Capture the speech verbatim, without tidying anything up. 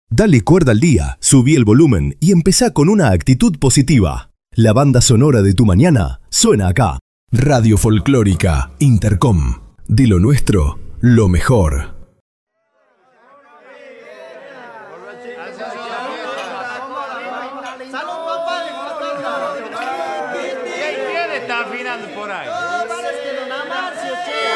Dale cuerda al día, subí el volumen y empezá con una actitud positiva. La banda sonora de tu mañana suena acá. Radio Folclórica Intercom. De lo nuestro, lo mejor. ¿Quién está afinando por ahí? No, parece que don Amarcio, che.